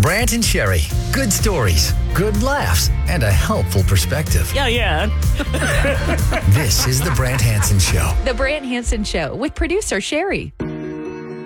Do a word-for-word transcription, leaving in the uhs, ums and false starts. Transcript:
Brant and Sherry. Good stories, good laughs, and a helpful perspective. Yeah, yeah. This is The Brant Hanson Show. The Brant Hanson Show with producer Sherry.